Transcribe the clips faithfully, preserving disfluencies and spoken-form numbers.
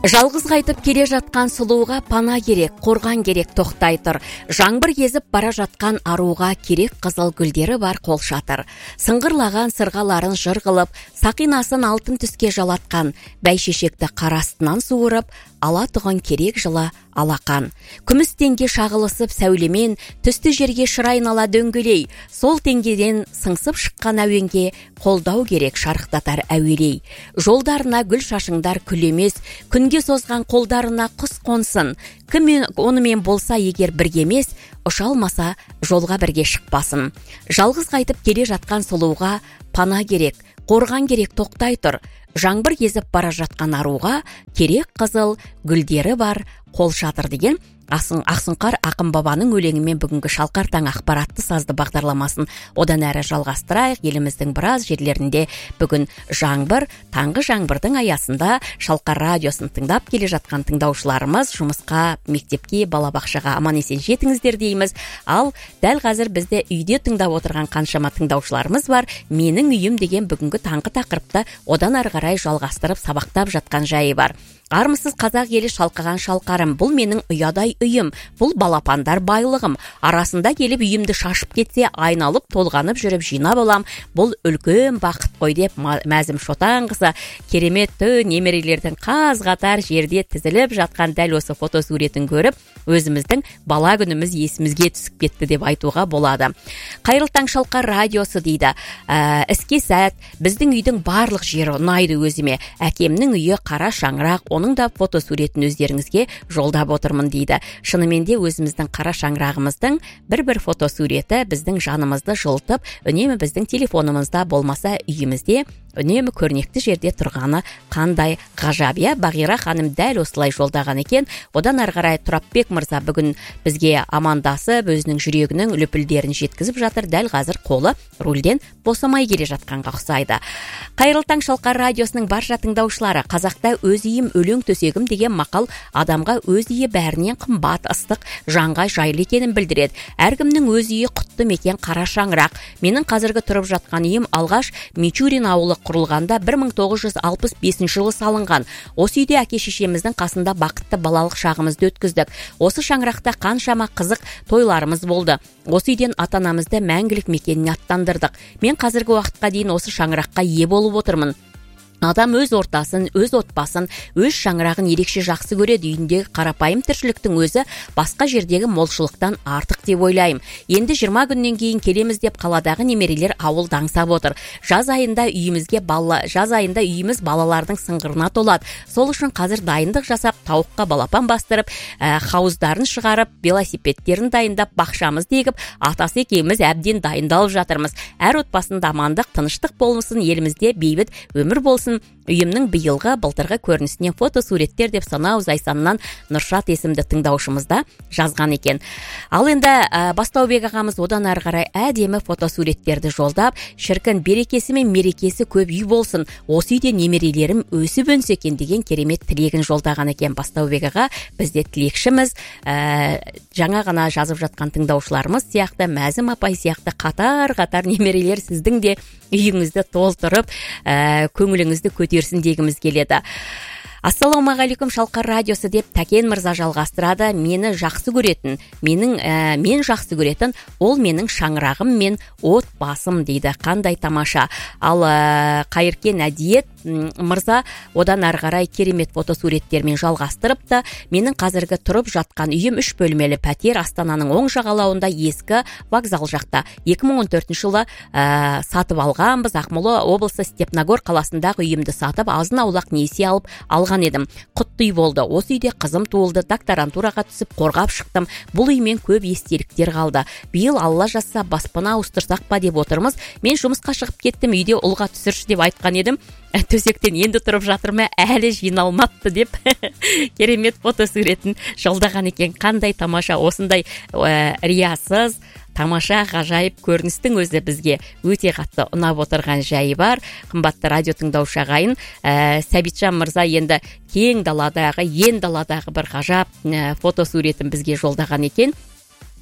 Жалғыз қайтып келе жатқан сұлуға пана керек, қорған керек, тоқтай тұр. Жаңбыр кезіп бара жатқан аруға керек қызыл гүлдері бар қолшатыр. Сыңғырлаған сырғаларын жыр қылып, сақинасын алтын түске жалатқан, бәйшешекті қарастынан суырып, ала тұғын керек жылы алақан. Күміс теңге шағылысып сәулемен, түсті жерге шырайнала дөңгелей, сол теңгеден сыңсып шыққан әуенге қолдау керек шарықтатар әуелей. Жолдарына гүл шашыңдар күлемес, күнге созған қолдарына құс қонсын. Кім онымен болса егер бірге емес, ұша алмаса жолға бірге шықпасын. Жалғыз қайтып келе жатқан сұлуға пана керек, қорған керек, тоқтай тұр. Жаңбыр кезіп бара жатқан аруға керек қызыл гүлдері бар қолшатыр деген Ақсұңқар Ақын бабаның өлеңімен бүгінгі Шалқар таң ақпаратты сазды бағдарламасын одан әрі жалғастырайық. Еліміздің біраз жерлерінде бүгін жаңбыр, таңғы жаңбырдың аясында Шалқар радиосын тыңдап келе жатқан тыңдаушыларымыз жұмысқа, мектепке, балабақшаға аман есен жетіңіздер дейміз. Ал дәл қазір бізде үйде тыңдап отырған қаншама тыңдаушыларымыз бар. Менің үйім деген бүгінгі таңғы тақырыпты одан ары қарай жалғастырып сабақтап жатқан жайы бар. Армысыз қазақ елі шалқыған шалқарым, бұл менің ұядай үйім, бұл балапандар байлығым. Арасында келіп үйімді шашып кетсе, айналып толғанып жүріп жинап алам. Бұл үлкен бақыт қой деп мәзім шотан қызы кереметті немерелердің қаз-қатар жерде тізіліп жатқан дәл осы фотосуретін көріп, өзіміздің бала күніміз есімізге түсіп кетті деп айтуға болады. Қайырлы таң Шалқар радиосы дейді. Ә, іске сәт, біздің үйдің барлық жері ұнайды өзіме. Әкемнің үйі қара шаңырақ, оның да фотосуретін өздеріңізге жолдап отырмын дейді. Шынымен де өзіміздің қара шаңырағымыздың бір-бір фотосуреті біздің жанымызды жылытып, үнемі біздің телефонымызда болмаса үйімізде үнемі көрнекті жерде тұрғаны қандай ғажап. Иә, Бағира ханым дәл осылай жолдаған екен. Одан ары қарай Тұрапбек мырза бүгін бізге амандасып, өзінің жүрегінің лүпілдерін жеткізіп жатыр. Дәл қазір қолы рульден босамай келе жатқанға ұқсайды. Қайырлы таң Шалқар радиосының барша тыңдаушылары, қазақта өз үйім өлең төсегім деген мақал адамға өз үйі бәрінен қымбат, ыстық, жанға жайлы екенін білдіреді. Әркімнің өз үйі құтты мекен қара шаңырақ. Менің қазіргі тұрып жатқан үйім алғаш Мичурин ауылы құрылғанда бір мың тоғыз жүз алпыс бесінші жылы салынған. Осы үйде әке-шешеміздің қасында бақытты балалық шағымызды өткіздік. Осы шаңырақта қаншама қызық тойларымыз болды. Осы үйден ата-анамызды мәңгілік мекеніне аттандырдық. Мен қазіргі уақытқа дейін осы шаңыраққа ие болып отырмын. Адам өз ортасын, өз отбасын, өз шаңырағын ерекше жақсы көреді. Үйіндегі қарапайым тіршіліктің өзі басқа жердегі молшылықтан артық деп ойлаймын. Енді жиырма күннен кейін келеміз деп қаладағы немерелер ауыл даңсап отыр. Жаз айында үйімізге бала, жаз айында үйіміз балалардың сыңғырына толады. Сол үшін қазір дайындық жасап, тауыққа балапан бастырып, ә, хауыздарын шығарып, велосипедтерін дайындап, бақшамыз егіп, атасы екеуміз әбден дайындалып жатырмыз. Әр отбасында амандық, тыныштық болсын, елімізде бейбіт өмір болсын. Үйімнің биылғы былтырғы көрінісінен фотосуреттер деп санау Зайсаннан Нұршат есімді тыңдаушымызда жазған екен. Ал енді ә, Бастаубек ағамыз одан ары қарай әдемі фотосуреттерді жолдап, шіркін берекесі мен мерекесі көп үй болсын, осы үйде немерелерім өсіп өнсе екен деген керемет тілегін жолдаған екен Бастаубек аға. Бізде тілекшіміз, ә, жаңа ғана жазып жатқан тыңдаушыларымыз сияқты, Мәзім апай сияқты қатар-қатар немерелер сіздің де үйіңізді толтырып, ә, көңіліңізді көтерсін дегіміз келеді. Ассалаумағалейкум Шалқар радиосы деп Тәкен мырза жалғастырады. Мені жақсы көретін, менің ә, мен жақсы көретін, ол менің шаңырағым мен отбасым дейді. Қандай тамаша. Ал ә, Қайыркен Әдиет мырза одан ары қарай керемет фотосуреттермен жалғастырыпты. Менің қазіргі тұрып жатқан үйім үш бөлмелі пәтер, Астананың оң жағалауында, ескі вокзал жақта. екі мың он төртінші жылы ә, сатып алғанбыз. Ақмола облысы Степногор қаласындағы үйімді сатып, азын аулақ несие алып алған едім. Құтты үй болды. Осы үйде қызым туылды, докторантураға түсіп қорғап шықтым. Бұл үймен көп естеліктер қалды. Биыл Алла жазса баспана ауыстырсақ па деп отырмыз. Мен жұмысқа шығып кеттім, үйде ұлға түсірші деп айтқан едім. Төсектен енді тұрып жатыр ма, әлі жиналмапты деп керемет фотосуретін жолдаған екен. Қандай тамаша, осындай ә, риясыз, тамаша, ғажайып көріністің өзі бізге өте қатты ұнап отырған жайы бар. Қымбатты радио тыңдаушы ағайын, ә, Сәбитжан мырза енді кең даладағы, ен даладағы бір ғажап ә, фотосуретін бізге жолдаған екен.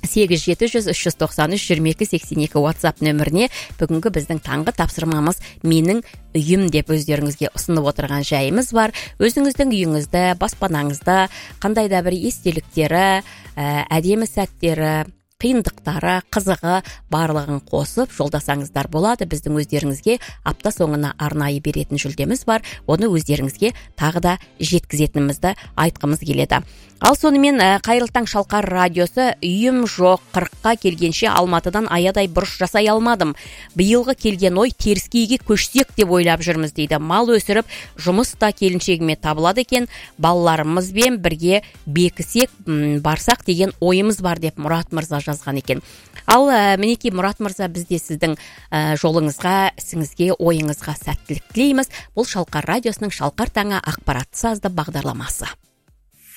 сегіз жеті жүз үш жүз тоқсан үш жиырма екі сексен екі WhatsApp нөміріне бүгінгі біздің таңғы тапсырмамыз менің үйім деп өздеріңізге ұсынып отырған жайымыз бар. Өзіңіздің үйіңізді, баспанаңызды, қандай да бір естеліктері, әдемі сәттері, қиындықтары, қызығы барлығын қосып жолдасаңыздар болады. Біздің өздеріңізге апта соңына арнайы беретін жүлдеміз бар. Оны өздеріңізге тағы да жеткізетінімізді айтқымыз келеді. Ал сонымен Қайырлы таң Шалқар радиосы үйім жоқ, қырыққа келгенше Алматыдан аядай бұрыш жасай алмадым. Биылғы келген ой теріскейге көшсек деп ойлап жүрміз дейді. Мал өсіріп, жұмыс та келіншегіме табылады екен. Балаларымызбен бірге бекісек, барсақ деген ойымыз бар деп Мұрат мырза жазған екен. Ал мінекей Мұрат мырза, бізде сіздің жолыңызға, ісіңізге, ойыңызға сәттілік тілейміз. Бұл Шалқар радиосының Шалқар таңы ақпаратты сазды бағдарламасы.